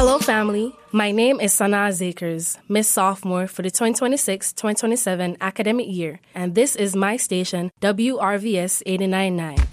Hello, family. My name is Sanaa Zakers, Miss Sophomore for the 2026-2027 academic year, and this is my station, WRVS 89.9.